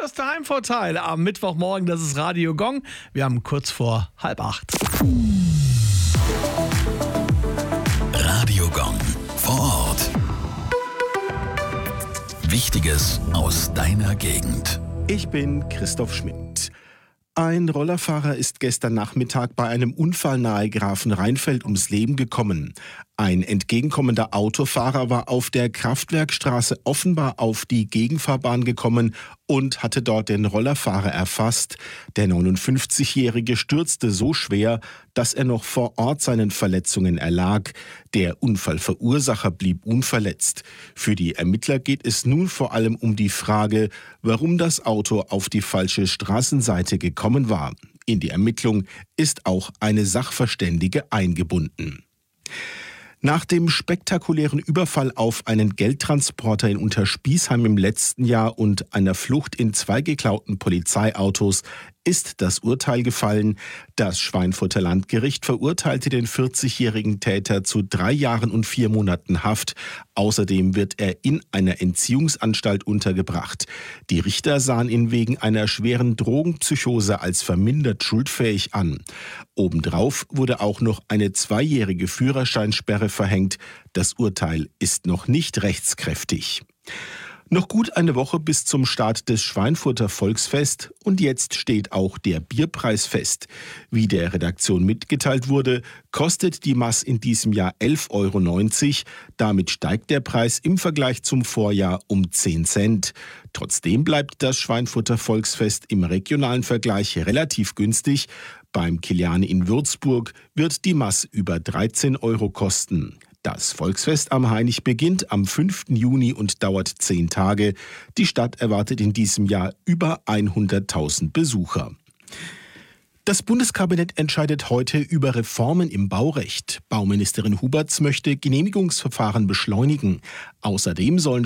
hörst Heimvorteil am Mittwochmorgen, das ist Radio Gong. Wir haben kurz vor 7:30. Radio Gong vor Ort. Wichtiges aus deiner Gegend. Ich bin Christoph Schmidt. Ein Rollerfahrer ist gestern Nachmittag bei einem Unfall nahe Grafenrheinfeld ums Leben gekommen. Ein entgegenkommender Autofahrer war auf der Kraftwerkstraße offenbar auf die Gegenfahrbahn gekommen und hatte dort den Rollerfahrer erfasst. Der 59-Jährige stürzte so schwer, dass er noch vor Ort seinen Verletzungen erlag. Der Unfallverursacher blieb unverletzt. Für die Ermittler geht es nun vor allem um die Frage, warum das Auto auf die falsche Straßenseite gekommen war. In die Ermittlung ist auch eine Sachverständige eingebunden. Nach dem spektakulären Überfall auf einen Geldtransporter in Unterspießheim im letzten Jahr und einer Flucht in 2 geklauten Polizeiautos ist das Urteil gefallen. Das Schweinfurter Landgericht verurteilte den 40-jährigen Täter zu 3 Jahren und 4 Monaten Haft. Außerdem wird er in einer Entziehungsanstalt untergebracht. Die Richter sahen ihn wegen einer schweren Drogenpsychose als vermindert schuldfähig an. Obendrauf wurde auch noch eine 2-jährige Führerscheinsperre verhängt. Das Urteil ist noch nicht rechtskräftig. Noch gut eine Woche bis zum Start des Schweinfurter Volksfest und jetzt steht auch der Bierpreis fest. Wie der Redaktion mitgeteilt wurde, kostet die Maß in diesem Jahr 11,90 €. Damit steigt der Preis im Vergleich zum Vorjahr um 10 Cent. Trotzdem bleibt das Schweinfurter Volksfest im regionalen Vergleich relativ günstig. Beim Kiliane in Würzburg wird die Maß über 13 € kosten. Das Volksfest am Hainich beginnt am 5. Juni und dauert 10 Tage. Die Stadt erwartet in diesem Jahr über 100.000 Besucher. Das Bundeskabinett entscheidet heute über Reformen im Baurecht. Bauministerin Huberts möchte Genehmigungsverfahren beschleunigen. Außerdem sollen